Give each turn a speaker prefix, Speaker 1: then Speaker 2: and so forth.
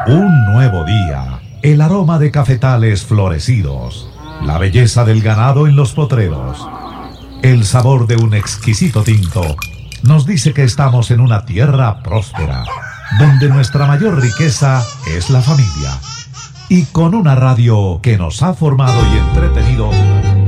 Speaker 1: Un nuevo día, el aroma de cafetales florecidos, la belleza del ganado en los potreros, el sabor de un exquisito tinto, nos dice que estamos en una tierra próspera, donde nuestra mayor riqueza es la familia. Y con una radio que nos ha formado y entretenido